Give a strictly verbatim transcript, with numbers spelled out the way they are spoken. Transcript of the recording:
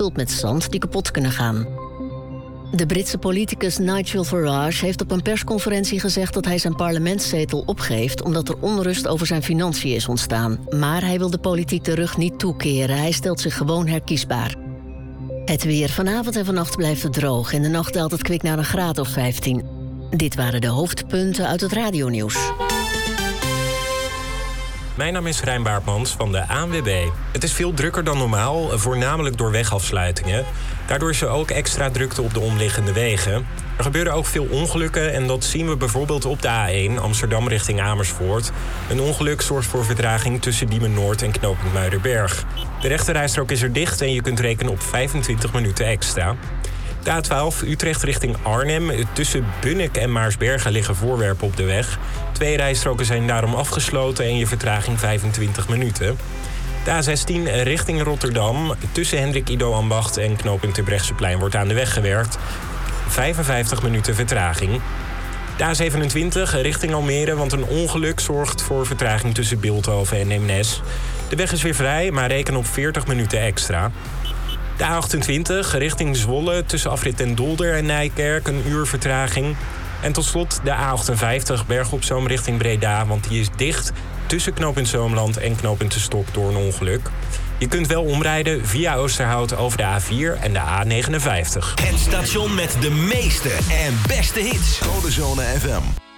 gevuld met zand die kapot kunnen gaan. De Britse politicus Nigel Farage heeft op een persconferentie gezegd dat hij zijn parlementszetel opgeeft omdat er onrust over zijn financiën is ontstaan. Maar hij wil de politiek de rug niet toekeren. Hij stelt zich gewoon herkiesbaar. Het weer. Vanavond en vannacht blijft het droog. In de nacht daalt het kwik naar een graad of vijftien. Dit waren de hoofdpunten uit het radionieuws. Mijn naam is Rijn Baartmans van de A N W B. Het is veel drukker dan normaal, voornamelijk door wegafsluitingen. Daardoor is er ook extra drukte op de omliggende wegen. Er gebeuren ook veel ongelukken en dat zien we bijvoorbeeld op de A één Amsterdam richting Amersfoort. Een ongeluk zorgt voor vertraging tussen Diemen Noord en knooppunt Muiderberg. De rechterrijstrook is er dicht en je kunt rekenen op vijfentwintig minuten extra. De A twaalf Utrecht richting Arnhem. Tussen Bunnik en Maarsbergen liggen voorwerpen op de weg. Twee rijstroken zijn daarom afgesloten en je vertraging vijfentwintig minuten. De A zestien richting Rotterdam. Tussen Hendrik Ido Ambacht en knooppunt Terbrechtseplein wordt aan de weg gewerkt. vijfenvijftig minuten vertraging. De A zevenentwintig richting Almere, want een ongeluk zorgt voor vertraging tussen Bilthoven en Eemnes. De weg is weer vrij, maar reken op veertig minuten extra. De A achtentwintig richting Zwolle tussen afrit Den Dolder en Nijkerk, een uur vertraging. En tot slot de A achtenvijftig Berg op Zoom richting Breda, want die is dicht tussen knooppunt Zoomland en knooppunt De Stok door een ongeluk. Je kunt wel omrijden via Oosterhout over de A vier en de A negenenvijftig. Het station met de meeste en beste hits. Codezone F M.